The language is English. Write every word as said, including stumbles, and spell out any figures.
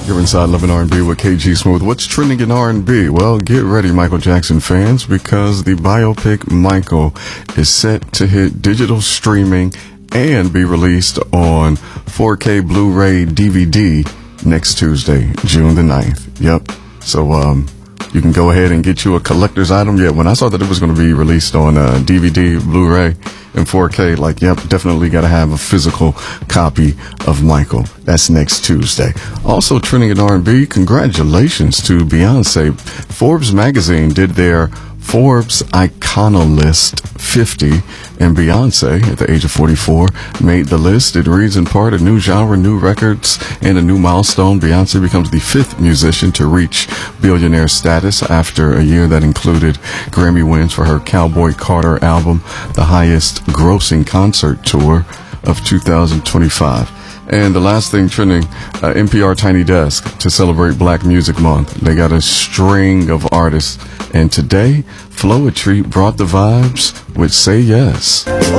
You're inside Love and R and B with K G Smooth. What's trending in R and B? Well, get ready, Michael Jackson fans, because the biopic Michael is set to hit digital streaming and be released on four K Blu-ray D V D next Tuesday, June the ninth. Yep. So, um, you can go ahead and get you a collector's item. Yeah, when I saw that it was going to be released on uh, D V D, Blu-ray, and four K, like, yep, definitely got to have a physical copy of Michael. That's next Tuesday. Also trending in R and B, congratulations to Beyonce. Forbes magazine did their Forbes Iconolist fifty, and Beyonce, at the age of forty-four, made the list. It reads in part, a new genre, new records, and a new milestone. Beyonce becomes the fifth musician to reach billionaire status after a year that included Grammy wins for her Cowboy Carter album, the highest grossing concert tour of two thousand twenty-five. And the last thing trending, uh, N P R Tiny Desk to celebrate Black Music Month. They got a string of artists. And today, Floetry brought the vibes with Say Yes.